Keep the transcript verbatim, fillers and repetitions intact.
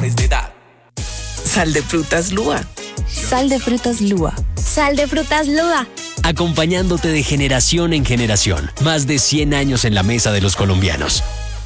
menores de edad. Sal de frutas Lua. Sal de frutas Lua. Sal de frutas Lua. Acompañándote de generación en generación. Más de cien años en la mesa de los colombianos.